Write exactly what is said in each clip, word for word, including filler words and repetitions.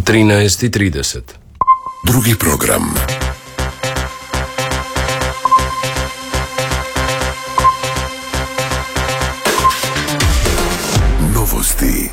trinaest i trideset. Drugi program. Novosti.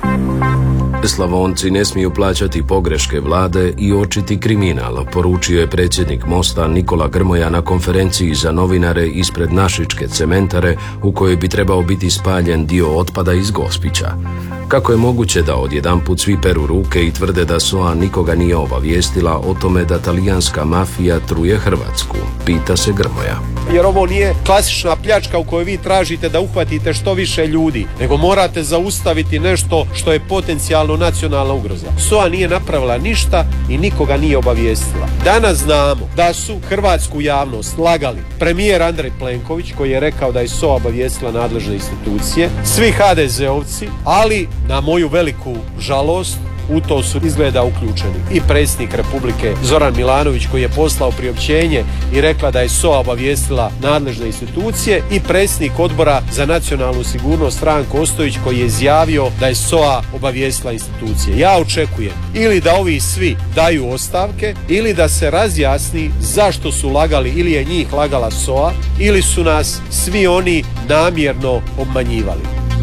Slavonci ne smiju plaćati pogreške vlade i očiti kriminal, poručio je predsjednik Mosta Nikola Grmoja na konferenciji za novinare ispred Našičke cementare u kojoj bi trebao biti spaljen dio otpada iz Gospića. Kako je moguće da odjedanput svi peru ruke i tvrde da S O A nikoga nije obavijestila o tome da talijanska mafija truje Hrvatsku, pita se Grmoja. Jer ovo nije klasična pljačka u kojoj vi tražite da uhvatite što više ljudi, nego morate zaustaviti nešto što je potencijalno nacionalna ugroza. S O A nije napravila ništa i nikoga nije obavijestila. Danas znamo da su hrvatsku javnost lagali premijer Andrej Plenković, koji je rekao da je S O A obavijestila nadležne institucije, svi ha de ze ovci, ali na moju veliku žalost u to su izgleda uključeni i predsjednik Republike Zoran Milanović, koji je poslao priopćenje i rekla da je S O A obavijestila nadležne institucije, i predsjednik Odbora za nacionalnu sigurnost Ranko Ostojić, koji je izjavio da je S O A obavijestila institucije. Ja očekujem ili da ovi svi daju ostavke ili da se razjasni zašto su lagali, ili je njih lagala S O A ili su nas svi oni namjerno obmanjivali.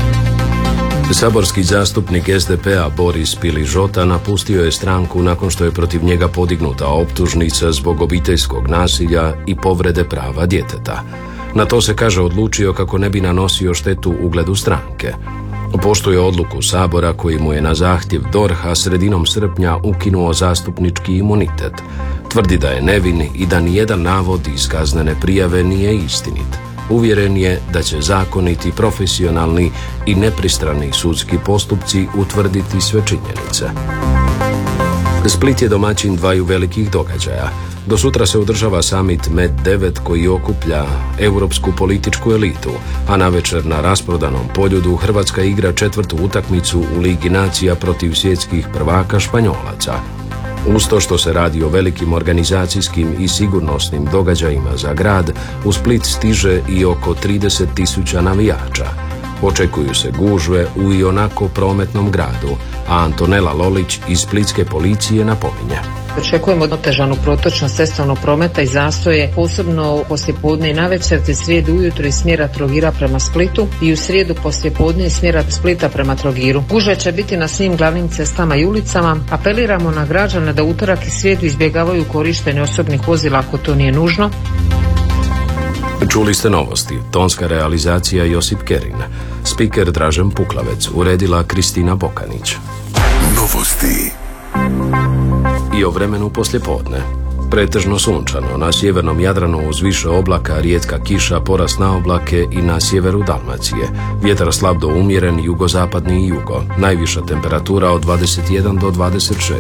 Saborski zastupnik es de pe a Boris Piližota napustio je stranku nakon što je protiv njega podignuta optužnica zbog obiteljskog nasilja i povrede prava djeteta. Na to se, kaže, odlučio kako ne bi nanosio štetu ugledu stranke. Poštuje odluku Sabora koji mu je na zahtjev D O R H-a sredinom srpnja ukinuo zastupnički imunitet. Tvrdi da je nevin i da nijedan navod iz kaznene prijave nije istinit. Uvjeren je da će zakoniti, profesionalni i nepristrani sudski postupci utvrditi sve činjenice. Split je domaćin dvaju velikih događaja. Do sutra se održava summit Med devet koji okuplja europsku političku elitu, a navečer na rasprodanom Poljudu Hrvatska igra četvrtu utakmicu u Ligi nacija protiv svjetskih prvaka Španjolaca. Uz to što se radi o velikim organizacijskim i sigurnosnim događajima za grad, u Split stiže i oko trideset tisuća navijača. Očekuju se gužve u ionako prometnom gradu, a Antonela Lolić iz splitske policije napominje. Očekujemo otežanu protočnost cestovnog prometa i zastoje, posebno poslijepodne i navečer, te srijedu ujutro iz smjera Trogira prema Splitu i u srijedu poslijepodne iz smjera Splita prema Trogiru. Gužve će biti na svim glavnim cestama i ulicama. Apeliramo na građane da utorak i srijedu izbjegavaju korištenje osobnih vozila ako to nije nužno. Čuli ste novosti. Tonska realizacija Josip Kerin. Spiker Dražen Puklavec. Uredila Kristina Bokanić. Novosti. I o vremenu poslijepodne. Pretežno sunčano, na sjevernom Jadranu uz više oblaka, rijetka kiša, porast na oblake i na sjeveru Dalmacije. Vjetar slab do umjeren, jugozapadni i jugo. Najviša temperatura od dvadeset jedan do dvadeset šest.